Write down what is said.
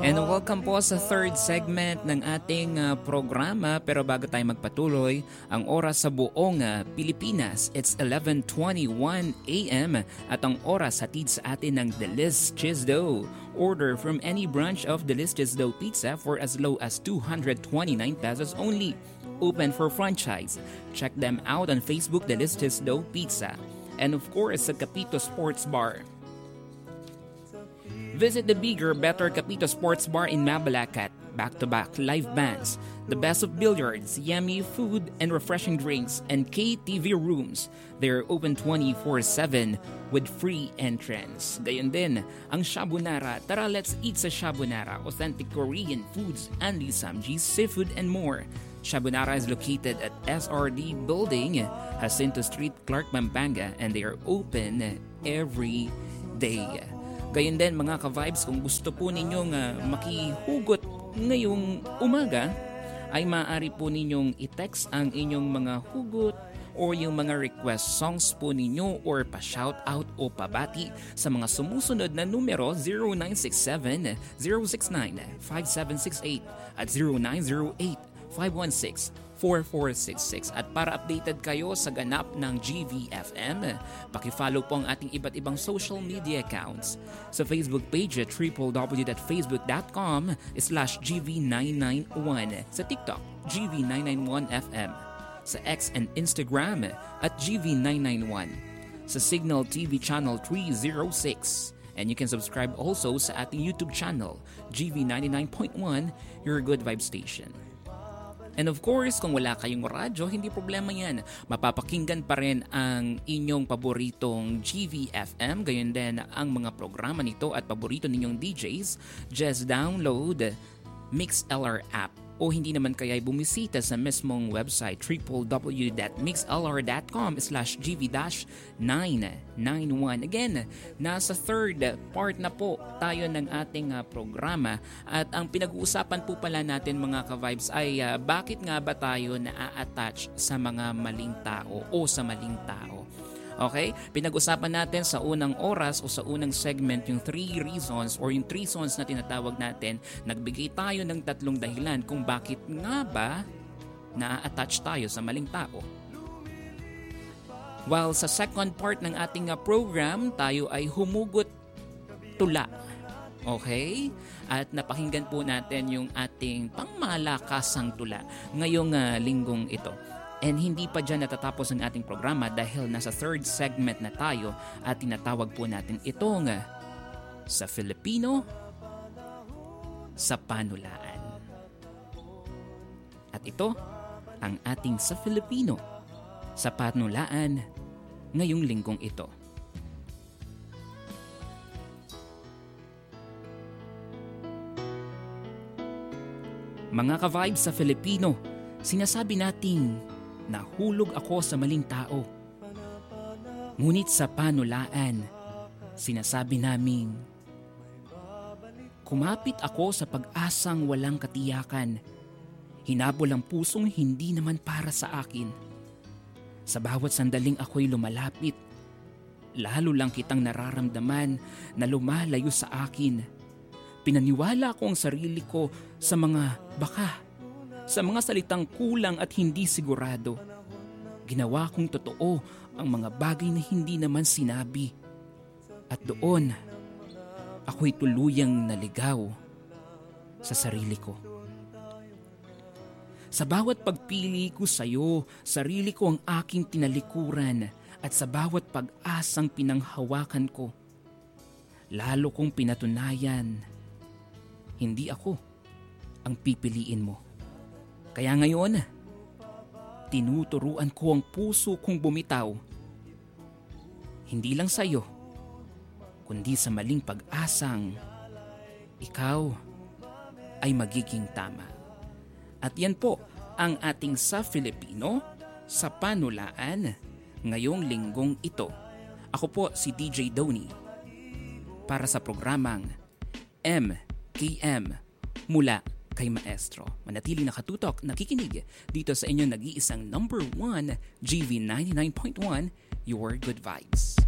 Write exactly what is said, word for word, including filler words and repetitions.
And welcome po sa third segment ng ating uh, programa. Pero bago tayo magpatuloy, ang oras sa buong uh, Pilipinas, it's eleven twenty-one a m at ang oras hatid sa atin ng Deliz Cheese Dough. Order from any branch of Deliz Cheese Dough Pizza for as low as two hundred twenty-nine pesos only. Open for franchise. Check them out on Facebook, Deliz Cheese Dough Pizza. And of course, sa Capito Sports Bar. Visit the bigger, better Capito Sports Bar in Mabalacat. Back-to-back live bands, the best of billiards, yummy food and refreshing drinks, and K T V rooms. They're open twenty-four seven with free entrance. Gayon din, ang Shabunara. Tara, let's eat sa Shabunara. Authentic Korean foods, Anli Samji's seafood, and more. Shabunara is located at S R D Building, Jacinto Street, Clark, Pampanga, and they are open every day. Gayon din mga ka-vibes, kung gusto po ninyong uh, makihugot ngayong umaga, ay maaari po ninyong i-text ang inyong mga hugot o yung mga request songs po ninyo or pa-shoutout o pabati sa mga sumusunod na numero zero nine six seven, zero six nine, five seven six eight at zero nine zero eight, five one six, four four six six. At para updated kayo sa ganap ng G V F M, pakifollow po ang ating iba't ibang social media accounts. Sa Facebook page at w w w dot facebook dot com slash g v nine nine one. Sa TikTok, G V nine nine one F M. Sa X and Instagram at G V nine nine one. Sa Signal T V Channel three oh six. And you can subscribe also sa ating YouTube channel, G V ninety-nine point one, your good vibe station. And of course, kung wala kayong radyo, hindi problema yan. Mapapakinggan pa rin ang inyong paboritong G V F M. Gayon din ang mga programa nito at paborito ninyong D Js. Just download MixLR app. O hindi naman kaya bumisita sa mismong website w w w dot mixlr dot com slash g v nine nine one. Again, nasa third part na po tayo ng ating uh, programa at ang pinag-uusapan po pala natin mga ka-vibes ay uh, bakit nga ba tayo na-attach sa mga maling tao o sa maling tao. Okay? Pinag-usapan natin sa unang oras o sa unang segment yung three reasons or yung three reasons na tinatawag natin. Nagbigay tayo ng tatlong dahilan kung bakit nga ba na-attach tayo sa maling tao. While sa second part ng ating program, tayo ay humugot tula. Okay? At napakinggan po natin yung ating pangmalakasang tula ngayong uh, linggong ito. And hindi pa dyan natatapos ang ating programa dahil nasa third segment na tayo at tinatawag po natin itong Sa Filipino, sa Panulaan. At ito ang ating Sa Filipino, sa Panulaan ngayong linggong ito. Mga ka-vibes sa Filipino, sinasabi nating nahulog ako sa maling tao. Ngunit sa panulaan, sinasabi naming kumapit ako sa pag-asang walang katiyakan. Hinabol ang pusong hindi naman para sa akin. Sa bawat sandaling ako'y lumalapit, lalo lang kitang nararamdaman na lumalayo sa akin. Pinaniwala ko ang sarili ko sa mga baka, sa mga salitang kulang at hindi sigurado. Ginawa kong totoo ang mga bagay na hindi naman sinabi. At doon, ako'y tuluyang naligaw sa sarili ko. Sa bawat pagpili ko sa'yo, sarili ko ang aking tinalikuran at sa bawat pag-asang pinanghawakan ko, lalo kong pinatunayan, hindi ako ang pipiliin mo. Kaya ngayon, tinuturuan ko ang puso kong bumitaw. Hindi lang sa iyo, kundi sa maling pag-asang ikaw ay magiging tama. At yan po ang ating Sa Filipino, sa Panulaan ngayong linggong ito. Ako po si D J Donnie para sa programang M K M mula kay Maestro. Manatili nakatutok, nakikinig dito sa inyong nag-iisang number one G V ninety-nine point one, Your Good Vibes.